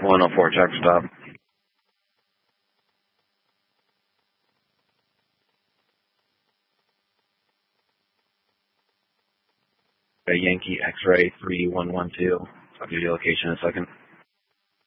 104, check stop. Yankee X-ray 3112. I'll give you a location in a second.